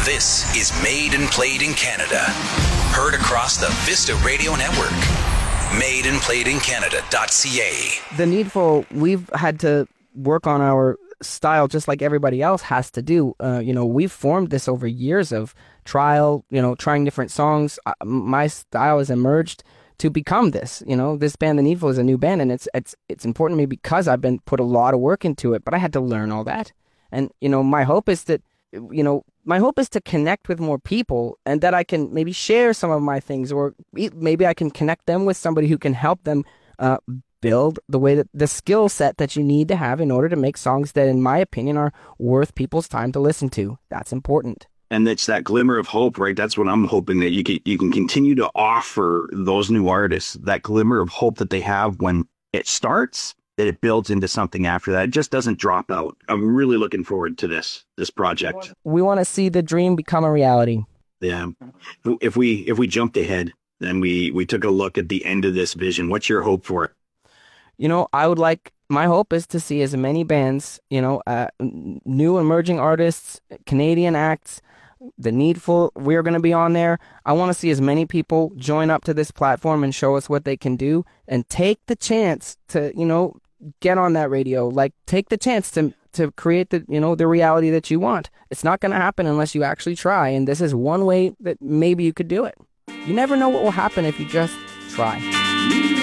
This is Made and Played in Canada. Heard across the Vista Radio Network. madeandplayedincanada.ca. The Needful, we've had to work on our style just like everybody else has to do. We've formed this over years of trial, trying different songs. My style has emerged to become this. This band, The Needful, is a new band, and it's important to me because I've been put a lot of work into it, but I had to learn all that. And, my hope is to connect with more people and that I can maybe share some of my things, or maybe I can connect them with somebody who can help them build the skill set that you need to have in order to make songs that, in my opinion, are worth people's time to listen to. That's important. And it's that glimmer of hope, right? That's what I'm hoping, that you can continue to offer those new artists that glimmer of hope that they have when it starts, that it builds into something after that. It just doesn't drop out. I'm really looking forward to this project. We want to see the dream become a reality. Yeah. If we jumped ahead and we took a look at the end of this vision, what's your hope for it? My hope is to see as many bands, new emerging artists, Canadian acts, The Needful, we're going to be on there. I want to see as many people join up to this platform and show us what they can do, and take the chance to, get on that radio. Like, take the chance to create the reality that you want. It's not going to happen unless you actually try, and this is one way that maybe you could do it. You never know what will happen if you just try.